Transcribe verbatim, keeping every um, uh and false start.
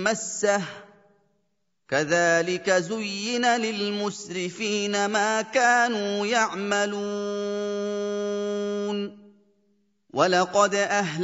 مَّسَّهُ ۚ كَذَٰلِكَ زُيِّنَ لِلْمُسْرِفِينَ مَا كَانُوا يَعْمَلُونَ